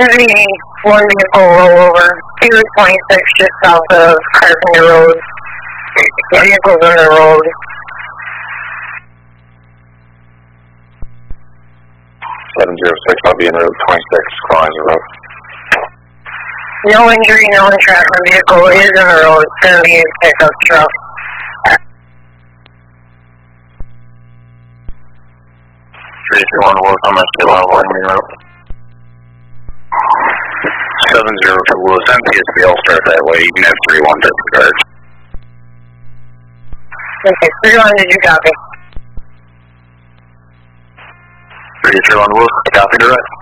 one vehicle rollover, 226 just south of Carpenter Road. Vehicles on the road. 706, I'll be in road 26, Clyde Road. No injury, no entrapment. Vehicle is on the road. It's going to be a pickup truck. 321 Wolf, I'm going to stay level in your road. 702 Wolf, NTSB, I'll start that way. You can have 31 disregard. Okay, 31, did you copy? 331 Wolf, copy direct.